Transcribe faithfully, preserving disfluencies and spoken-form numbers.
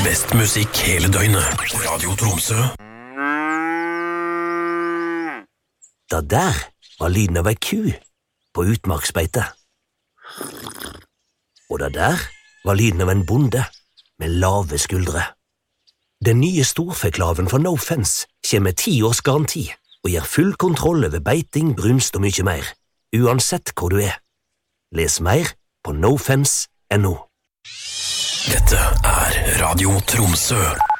Best musikk hele døgnet. Radio Tromsø. Da der var lyden av ei ku på utmarksbeite. Og da der var lyden av en bonde med lave skuldre. Den nye storfeklaven fra No Fence kommer med ti års garanti og gir full kontroll over beiting, brunst og mye mer, uansett hvor du er. Les mer på nofence punktum no. Dette er Radio Tromsø.